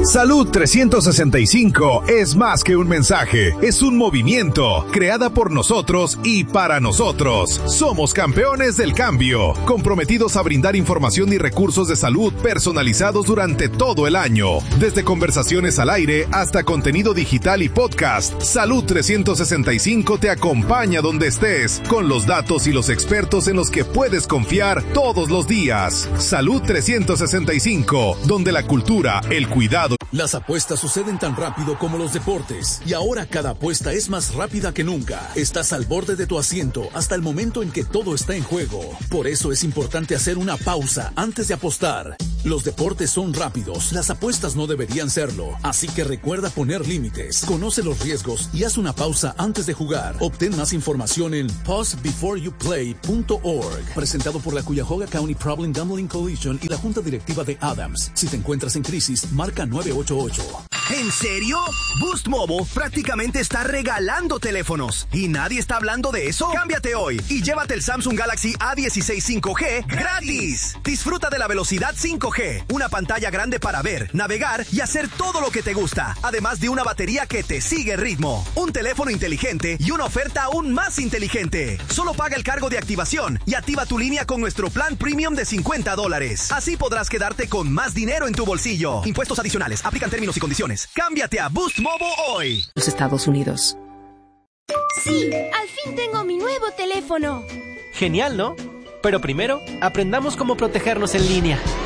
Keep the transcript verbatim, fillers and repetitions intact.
Salud trescientos sesenta y cinco es más que un mensaje, es un movimiento, creada por nosotros y para nosotros. Somos campeones del cambio, comprometidos a brindar información y recursos de salud personalizados durante todo el año. Desde conversaciones al aire hasta contenido digital y podcast, Salud trescientos sesenta y cinco te acompaña donde estés, con los datos y los expertos en los que puedes confiar todos los días. Salud trescientos sesenta y cinco, donde la cultura, el cuidado. Las apuestas suceden tan rápido como los deportes, y ahora cada apuesta es más rápida que nunca. Estás al borde de tu asiento hasta el momento en que todo está en juego. Por eso es importante hacer una pausa antes de apostar. Los deportes son rápidos, las apuestas no deberían serlo, así que recuerda poner límites, conoce los riesgos y haz una pausa antes de jugar. Obtén más información en pause before you play punto org, presentado por la Cuyahoga County Problem Gambling Coalition y la Junta Directiva de Adams. Si te encuentras en crisis, marca nueve ocho ocho. ¿En serio? Boost Mobile prácticamente está regalando teléfonos. ¿Y nadie está hablando de eso? Cámbiate hoy y llévate el Samsung Galaxy A dieciséis cinco G gratis. Disfruta de la velocidad cinco G, una pantalla grande para ver, navegar y hacer todo lo que te gusta, además de una batería que te sigue el ritmo, un teléfono inteligente y una oferta aún más inteligente. Solo paga el cargo de activación y activa tu línea con nuestro plan premium de cincuenta dólares. Así podrás quedarte con más dinero en tu bolsillo. Impuestos adicionales. Aplican términos y condiciones. Cámbiate a Boost Mobile hoy. Los Estados Unidos. Sí, al fin tengo mi nuevo teléfono. Genial, ¿no? Pero primero, aprendamos cómo protegernos en línea.